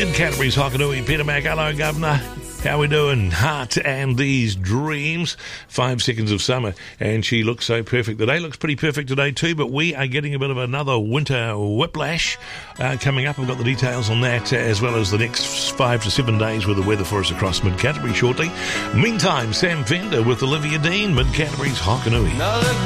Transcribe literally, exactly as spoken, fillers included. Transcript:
Mid-Canterbury's Hokanui, Peter Mac. Hello, Governor. How we doing? Heart and These Dreams. Five seconds of summer, and she looks so perfect. The day looks pretty perfect today too, but we are getting a bit of another winter whiplash uh, coming up. I've got the details on that, uh, as well as the next five to seven days with the weather for us across Mid-Canterbury shortly. Meantime, Sam Fender with Olivia Dean, Mid-Canterbury's Hokanui.